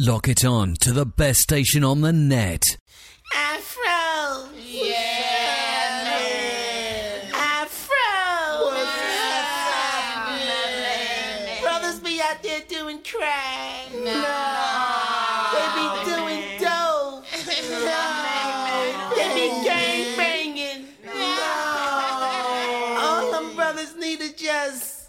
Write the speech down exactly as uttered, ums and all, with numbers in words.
Lock it on to the best station on the net. Afro! Yeah, man. Afro! What's happening? Brothers be out there doing crack. No. They be doing dope. No. They be gang banging. No. All them brothers need to just